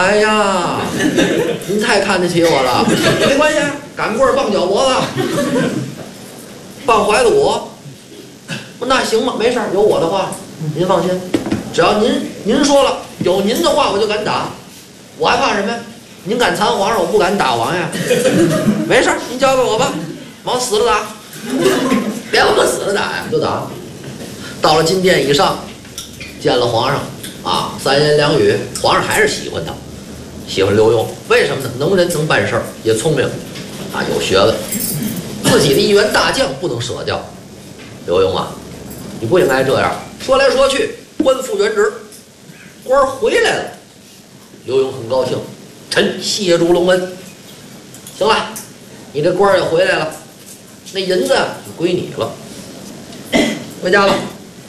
哎呀，您太看得起我了，没关系，擀棍棒脚脖子，棒怀子骨。那行吧，没事儿，有我的话，您放心，只要您说了，有您的话我就敢打，我还怕什么呀？您敢残皇上，我不敢打王爷。没事儿，您交给我吧，往死了打，别往死了打呀，就打。到了金殿以上，见了皇上啊，三言两语，皇上还是喜欢他，喜欢刘墉。为什么呢？能人能办事儿，也聪明啊，有学问。自己的一员大将不能舍掉。刘墉啊，你不应该这样。说来说去，官复原职，官儿回来了。刘墉很高兴，臣谢主隆恩。行了，你这官儿也回来了，那银子归你了，回家了。